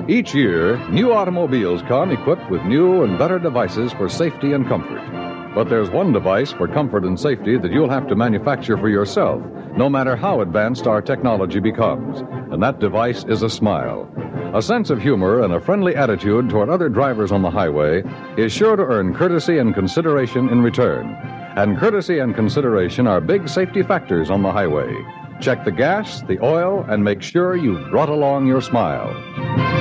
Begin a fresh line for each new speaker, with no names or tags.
Each year, new automobiles come equipped with new and better devices for safety and comfort. But there's one device for comfort and safety that you'll have to manufacture for yourself, no matter how advanced our technology becomes. And that device is a smile. A sense of humor and a friendly attitude toward other drivers on the highway is sure to earn courtesy and consideration in return. And courtesy and consideration are big safety factors on the highway. Check the gas, the oil, and make sure you've brought along your smile.